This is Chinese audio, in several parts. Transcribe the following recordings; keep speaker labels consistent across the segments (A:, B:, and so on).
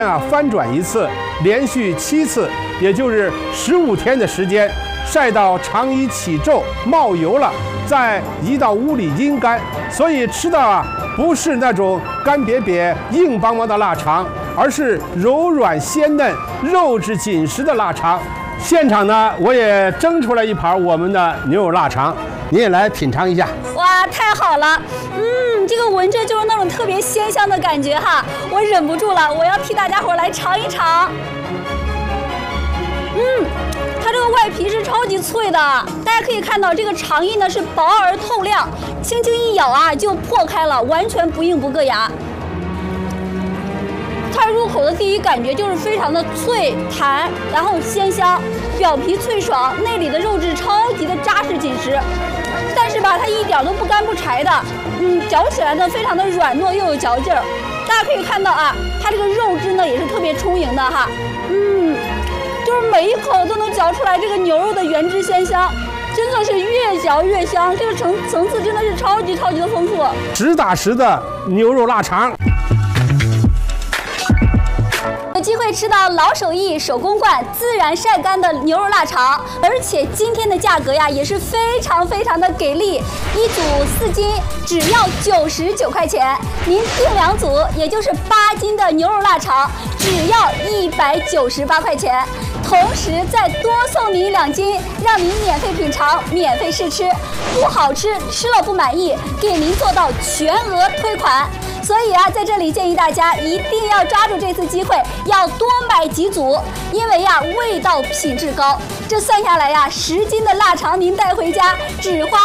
A: 翻转一次，连续7次，也就是15天的时间，晒到肠衣起皱冒油了，再移到屋里阴干。所以吃的不是那种干瘪瘪、硬邦邦的腊肠，而是柔软鲜嫩、肉质紧实的腊肠。现场呢，我也蒸出来一盘我们的牛肉腊肠，你也来品尝一下。
B: 哇，太好了！这个闻着就是那种特别鲜香的感觉哈，我忍不住了，我要替大家伙来尝一尝。它这个外皮是超级脆的，大家可以看到这个肠衣呢是薄而透亮，轻轻一咬啊就破开了，完全不硬不硌牙。它入口的第一感觉就是非常的脆弹，然后鲜香，表皮脆爽，内里的肉质超级的扎实紧实。但是吧，它一点都不干不柴的，嚼起来呢非常的软糯又有嚼劲儿。大家可以看到啊，它这个肉质呢也是特别充盈的哈，就是每一口都能嚼出来这个牛肉的原汁鲜香，真的是越嚼越香，这个层次真的是超级的丰富，
A: 实打实的牛肉腊肠。
B: 有机会吃到老手艺手工灌自然晒干的牛肉腊肠，而且今天的价格呀也是非常的给力，一组4斤只要99块钱，您订2组，也就是8斤的牛肉腊肠，只要198块钱。同时再多送您2斤，让您免费品尝、免费试吃，不好吃吃了不满意，给您做到全额退款。所以啊，在这里建议大家一定要抓住这次机会，要多买几组，因为呀味道品质高。这算下来呀，10斤的腊肠您带回家只花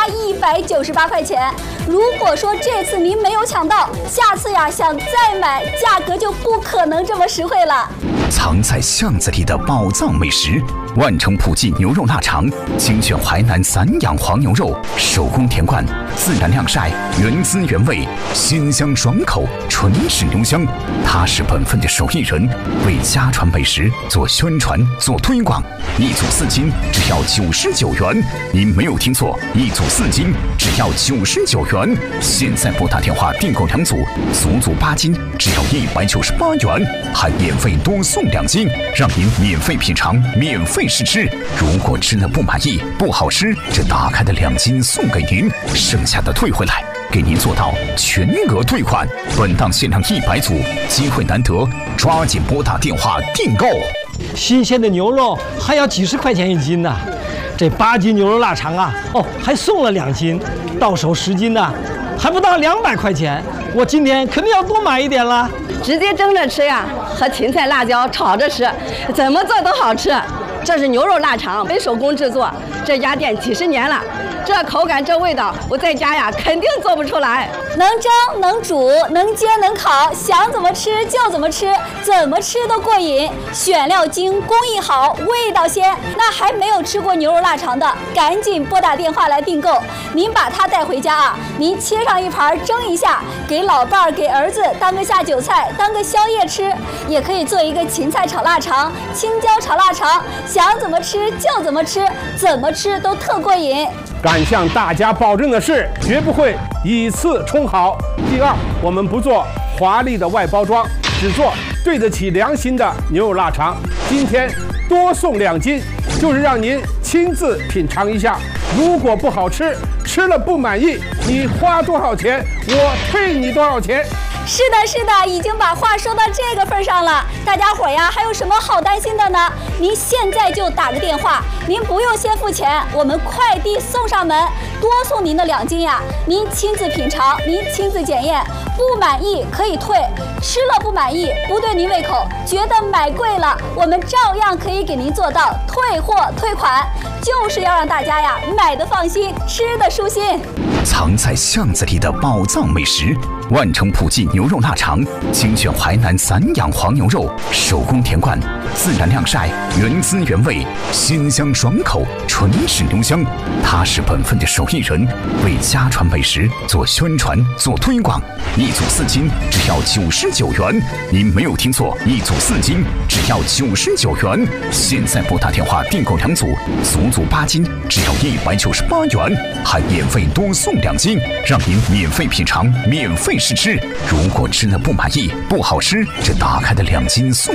B: 198块钱。如果说这次您没有抢到，下次呀想再买，价格就不可能这么实惠了。
C: 藏在巷子里的宝藏美食，万城普记牛肉腊肠，精选淮南散养黄牛肉，手工田灌，自然晾晒，原汁原味，鲜香爽口，纯是牛香。踏实本分的手艺人，为家传美食做宣传、做推广。1组4斤只要99元，您没有听错，1组4斤只要99元。现在拨打电话订购2组，足足8斤只要198元，还免费多送2斤，让您免费品尝、免费试吃。如果吃了不满意、不好吃，这打开的2斤送给您，剩下的退回来，给您做到全额退款。本档限量100组，机会难得，抓紧拨打电话订购。
D: 新鲜的牛肉还要几十块钱1斤呢，这8斤牛肉腊肠啊，还送了2斤，到手10斤呢，还不到200块钱。我今天肯定要多买一点了。
E: 直接蒸着吃呀，和芹菜、辣椒炒着吃，怎么做都好吃。这是牛肉腊肠，非手工制作，这家店几10年了，这口感这味道，我在家呀肯定做不出来。
B: 能蒸能煮能煎能烤，想怎么吃就怎么吃，怎么吃都过瘾。选料精，工艺好，味道鲜。那还没有吃过牛肉腊肠的，赶紧拨打电话来订购。您把它带回家啊，您切上一盘蒸一下，给老伴儿、给儿子当个下酒菜，当个宵夜吃。也可以做一个芹菜炒腊肠、青椒炒腊肠，想怎么吃就怎么吃，怎么吃都特过瘾。
A: 敢向大家保证的是，绝不会以次充好。第二，我们不做华丽的外包装，只做对得起良心的牛肉腊肠。今天多送2斤，就是让您亲自品尝一下。如果不好吃，吃了不满意，你花多少钱，我退你多少钱。
B: 是的，已经把话说到这个份上了。大家伙呀，还有什么好担心的呢？您现在就打个电话，您不用先付钱，我们快递送上门，多送您的2斤呀。您亲自品尝，您亲自检验，不满意可以退，吃了不满意，不对您胃口，觉得买贵了，我们照样可以给您做到退货退款，就是要让大家呀买的放心，吃的舒心。
C: 藏在巷子里的宝藏美食，万城普记牛肉腊肠，精选淮南散养黄牛肉，手工田灌，自然晾晒，原汁原味，鲜香爽口，纯是牛香。踏实本分的手艺人，为家传美食做宣传、做推广。1组4斤只要99元，您没有听错，1组4斤只要99元。现在拨打电话订购2组，足足8斤只要198元，还免费多送2斤，让您免费品尝、免费试吃。如果吃了不满意、不好吃，这打开的2斤素